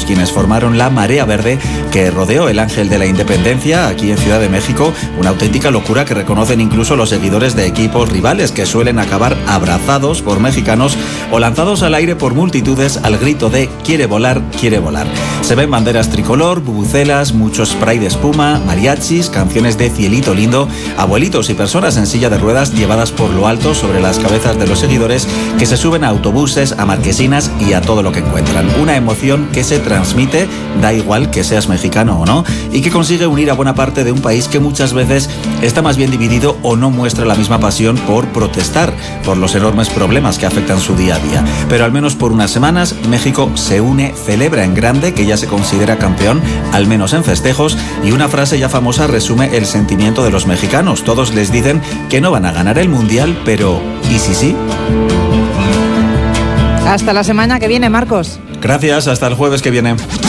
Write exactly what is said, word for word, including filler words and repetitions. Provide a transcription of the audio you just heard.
quienes formaron la marea verde que rodeó el Ángel de la Independencia aquí en Ciudad de México. Una auténtica locura que reconocen incluso los seguidores de equipos rivales, que suelen acabar abrazados por mexicanos o lanzados al aire por multitudes al grito de "quiere volar, quiere volar". Se ven banderas tricolor, bubucelas, mucho spray de espuma, mariachis, canciones de Cielito Lindo, abuelitos y personas en silla de ruedas llevadas por lo alto sobre las cabezas de los seguidores, que se suben a autobuses, a marquesinas y a todo lo que encuentran. Una emoción que se transmite, da igual que seas mexicano o no, y que consigue unir a buena parte de un país que muchas veces está más bien dividido o no muestra la misma pasión por protestar por los enormes problemas que afectan su día a día. Pero al menos por unas semanas México se une, celebra en grande que ya se considera campeón, al menos en festejos, y una frase ya famosa resume el sentimiento de los mexicanos. Todos les dicen que no van a ganar el Mundial, pero ¿y si sí? Hasta la semana que viene, Marcos. Gracias, hasta el jueves que viene.